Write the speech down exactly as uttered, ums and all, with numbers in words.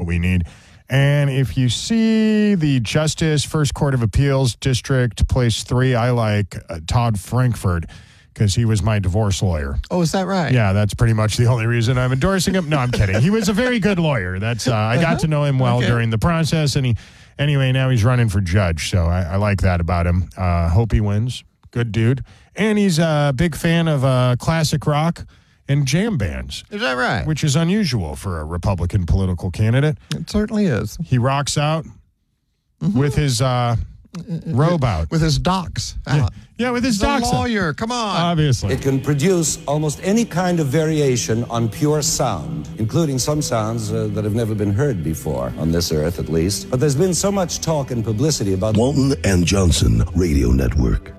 we need. And if you see the Justice First Court of Appeals District, place three, I like uh, Todd Frankfurt because he was my divorce lawyer. Oh, is that right? Yeah, that's pretty much the only reason I'm endorsing him. No, I'm kidding. He was a very good lawyer. That's uh, I got to know him well Okay. during the process. And he, anyway, now he's running for judge. So I, I like that about him. Uh, hope he wins. Good dude. And he's a big fan of uh, classic rock and jam bands. Is that right? Which is unusual for a Republican political candidate. It certainly is. He rocks out mm-hmm. with his uh, robe out. With his docs out. Yeah, yeah with his He's docs a lawyer. Come on. Obviously. It can produce almost any kind of variation on pure sound, including some sounds uh, that have never been heard before, on this earth at least. But there's been so much talk and publicity about Walton and Johnson Radio Network.